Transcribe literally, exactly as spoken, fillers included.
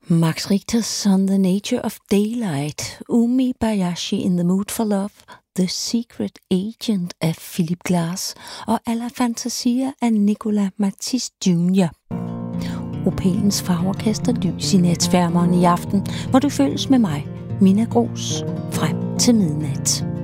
Max Richters On the Nature of Daylight, Umi Bayashi in the Mood for Love, The Secret Agent af Philip Glass og Alla Fantasia af Nicolas Matisse junior Opelens farverkaster lys i natsværmeren i aften, hvor du følges med mig, Mina Gros, frem til midnat.